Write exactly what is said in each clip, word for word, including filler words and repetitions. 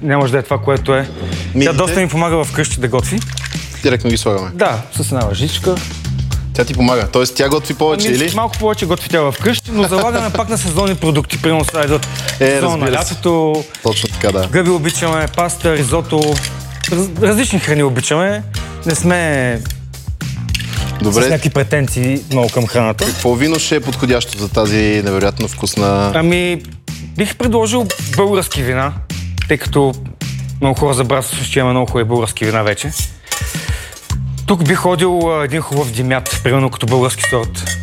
нямаш да е това, което е. Мидите? Тя доста ми помага вкъщи да готви. Директно ги слагаме? Да, с една лъжичка. Тя ти помага, т.е. тя готви повече, ами, или? Малко повече готви тя вкъщи, но залагаме пак на сезонни продукти. Примерно сега идват е, сезон на лятото. Точно така, да. Гъби обичаме, паста, ризото. Раз, различни храни обичаме. Не сме добре. С някакви претенции много към храната. Какво вино ще е подходящо за тази невероятно вкусна... Ами, бих предложил български вина, тъй като много хора забравят, че имаме много хубави български вина вече. Тук бих ходил един хубав димят, примерно като български сорт.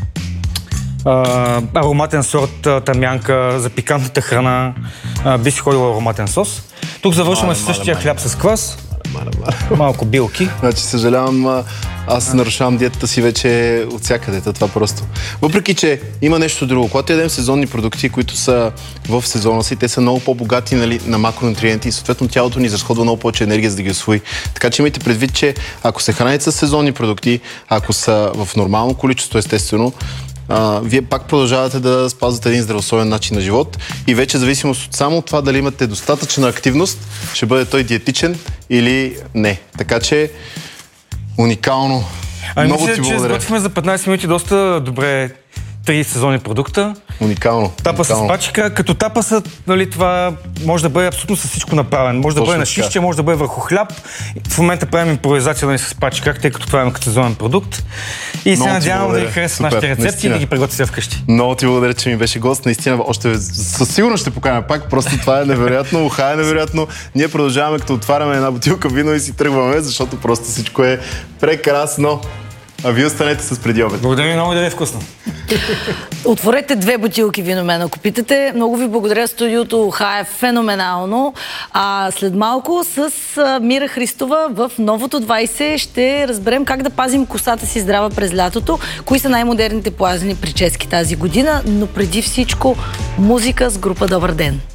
А, ароматен сорт тамянка, за пикантната храна. А, бих си ходил ароматен сос. Тук завършваме с същия хляб с квас. Маля, маля. Малко билки. Значи, съжалявам, аз а. нарушавам диетата си вече от всякъде, това просто. Въпреки, че има нещо друго. Когато ядем сезонни продукти, които са в сезона си, те са много по-богати, нали, на макронутриенти и съответно тялото ни изразходва много повече енергия, за да ги усвои. Така че имайте предвид, че ако се храните с сезонни продукти, ако са в нормално количество, естествено, Uh, вие пак продължавате да спазвате един здравословен начин на живот и вече зависимост от само от това дали имате достатъчна активност, ще бъде той диетичен или не. Така че уникално. Ами много мисля, ти благодаря. Че сготвихме за петнайсет минути доста добре три сезонни продукта. Уникално. Тапа с пачка. Като тапасът, нали, това може да бъде абсолютно с всичко направен. Може точно да бъде на шишче, може да бъде върху хляб. В момента правим импровизация, нали, с пачка, тъй като това е като сезонен продукт. И се надявам да ви харесат нашите рецепти наистина. И да ги приготвите вкъщи. Много ти благодаря, че ми беше гост. Наистина, още със сигурност ще поканя пак. Просто това е невероятно, уха е невероятно. Ние продължаваме, като отваряме една бутилка вино и си тръгваме, защото просто всичко е прекрасно. А вие останете с преди обед. Благодаря ви много, да ви е вкусно. Отворете две бутилки вино мен, ако питате. Много ви благодаря, студиото Уха е феноменално. А след малко с Мира Христова в Новото двайсет ще разберем как да пазим косата си здрава през лятото, кои са най-модерните плазени прически тази година, но преди всичко музика с група Добър ден.